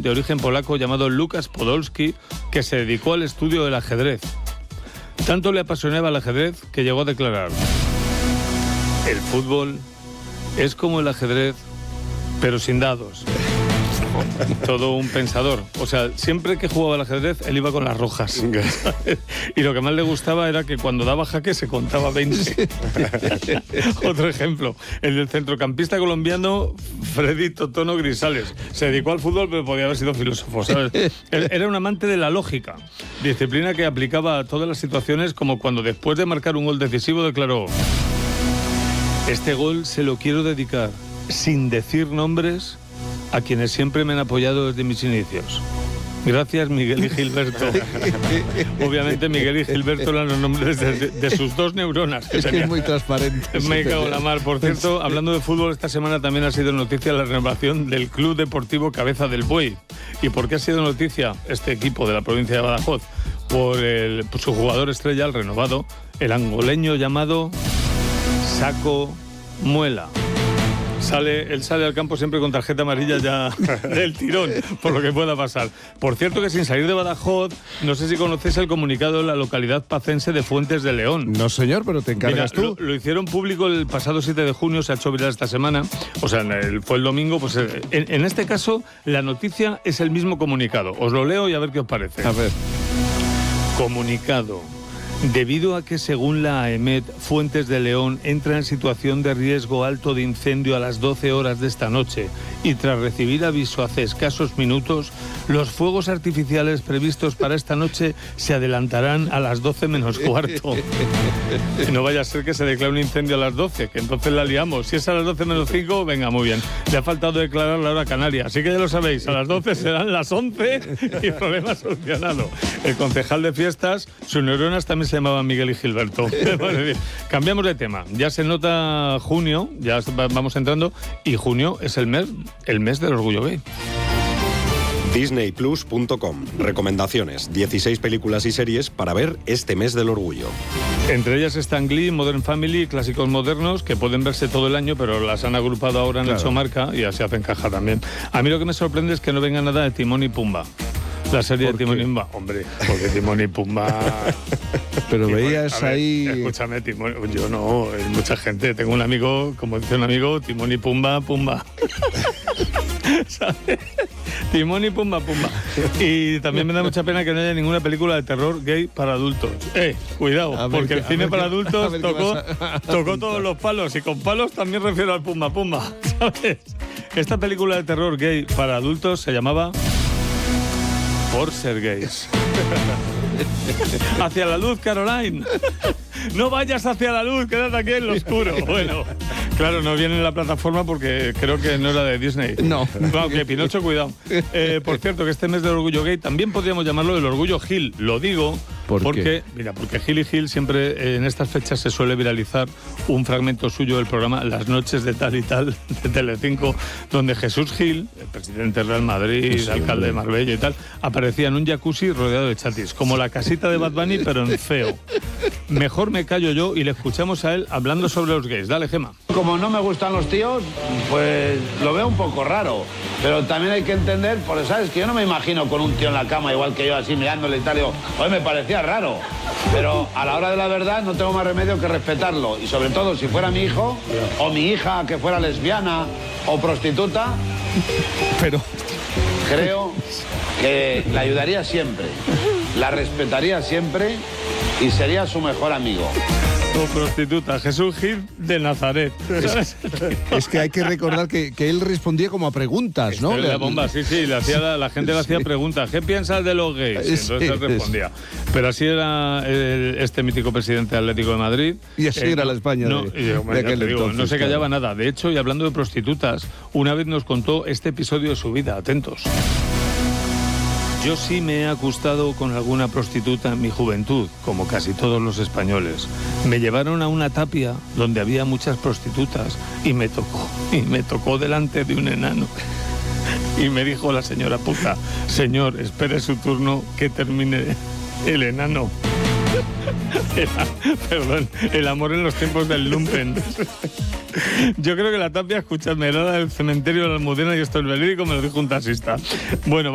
de origen polaco llamado Lukasz Podolski, que se dedicó al estudio del ajedrez. Tanto le apasionaba el ajedrez que llegó a declarar: el fútbol es como el ajedrez, pero sin dados. Todo un pensador. O sea, siempre que jugaba al ajedrez, él iba con las rojas. Y lo que más le gustaba era que cuando daba jaque se contaba 20. Otro ejemplo, el del centrocampista colombiano Freddy Totono Grisales. Se dedicó al fútbol, pero podía haber sido filósofo, ¿sabes? Era un amante de la lógica, disciplina que aplicaba a todas las situaciones, como cuando después de marcar un gol decisivo declaró: este gol se lo quiero dedicar, sin decir nombres, a quienes siempre me han apoyado desde mis inicios. Gracias, Miguel y Gilberto. Obviamente Miguel y Gilberto eran los nombres de sus dos neuronas. Es que es muy transparente. Me cago en la mar. Por cierto, hablando de fútbol, esta semana también ha sido noticia la renovación del Club Deportivo Cabeza del Buey. ¿Y por qué ha sido noticia este equipo de la provincia de Badajoz? Por su jugador estrella, el renovado, el angoleño llamado Saco Muela. Él sale al campo siempre con tarjeta amarilla ya del tirón, por lo que pueda pasar. Por cierto, que sin salir de Badajoz, no sé si conocéis el comunicado de la localidad pacense de Fuentes de León. No, señor, pero te encargas tú. Lo hicieron público el pasado 7 de junio, se ha hecho viral esta semana, o sea, fue el domingo. Pues en este caso, la noticia es el mismo comunicado. Os lo leo y a ver qué os parece. A ver. Comunicado. Debido a que, según la AEMET, Fuentes de León entra en situación de riesgo alto de incendio a las 12 horas de esta noche y tras recibir aviso hace escasos minutos, los fuegos artificiales previstos para esta noche se adelantarán a las 12 menos cuarto. No vaya a ser que se declare un incendio a las 12, que entonces la liamos. Si es a las 12 menos 5, venga, muy bien. Le ha faltado declarar la hora canaria, así que ya lo sabéis, a las 12 serán las 11 y problema solucionado. El concejal de fiestas, sus neuronas también se llamaban Miguel y Gilberto. Cambiamos de tema. Ya se nota junio, ya vamos entrando, y junio es el mes del orgullo gay. Disneyplus.com. Recomendaciones: 16 películas y series para ver este mes del orgullo. Entre ellas están Glee, Modern Family, clásicos modernos que pueden verse todo el año, pero las han agrupado ahora en hecho marca y así hacen caja también. A mí lo que me sorprende es que no venga nada de Timón y Pumba. La serie de Timón y Pumba, hombre, porque Timón y Pumba... Pero veías ahí... Escúchame, Timón, yo no, hay mucha gente. Tengo un amigo, como dice un amigo, Timón y Pumba, Pumba. ¿Sabes? Timón y Pumba, Pumba. Y también me da mucha pena que no haya ninguna película de terror gay para adultos. Cuidado, porque el cine para adultos tocó todos los palos, y con palos también refiero al Pumba, Pumba, ¿sabes? Esta película de terror gay para adultos se llamaba Por ser gays. Hacia la luz, Caroline. No vayas hacia la luz, quédate aquí en lo oscuro. Bueno, claro, no viene en la plataforma porque creo que no era de Disney. No. Claro, que Pinocho, cuidado. Por cierto, que este mes del orgullo gay también podríamos llamarlo el orgullo Gil. Lo digo porque Gil y Gil siempre en estas fechas se suele viralizar un fragmento suyo del programa Las noches de tal y tal de Telecinco, donde Jesús Gil, el presidente del Real Madrid, sí, alcalde de Marbella y tal, aparecía en un jacuzzi rodeado de chatis, como la casita de Bad Bunny, pero en feo. Mejor me callo yo y le escuchamos a él hablando sobre los gays. Dale, Gema. Como no me gustan los tíos, pues lo veo un poco raro. Pero también hay que entender, porque sabes que yo no me imagino con un tío en la cama igual que yo, así mirándole y tal. Digo, oye, me parecía raro. Pero a la hora de la verdad no tengo más remedio que respetarlo. Y sobre todo, si fuera mi hijo o mi hija que fuera lesbiana o prostituta, pero creo que la ayudaría siempre, la respetaría siempre y sería su mejor amigo. O prostituta, Jesús Gil de Nazaret. Es que hay que recordar que él respondía como a preguntas, ¿no? La bomba, sí, la gente le hacía preguntas. ¿Qué piensas de los gays? Y entonces él respondía. Pero así era este mítico presidente Atlético de Madrid. Y así era la España no se callaba nada. De hecho, y hablando de prostitutas, una vez nos contó este episodio de su vida. Atentos. Yo sí me he acostado con alguna prostituta en mi juventud, como casi todos los españoles. Me llevaron a una tapia donde había muchas prostitutas y me tocó delante de un enano. Y me dijo la señora puta: señor, espere su turno que termine el enano. El amor en los tiempos del lumpen. Yo creo que la tapia, escúchame, era del cementerio de la Almudena y esto es verídico, me lo dijo un taxista. Bueno.